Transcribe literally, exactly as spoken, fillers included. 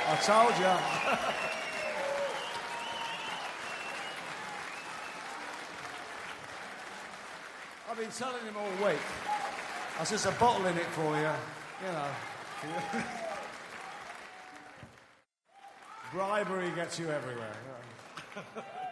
I told you. I've been telling him all week. That's just a bottle in it for you, you know. Bribery gets you everywhere. You know.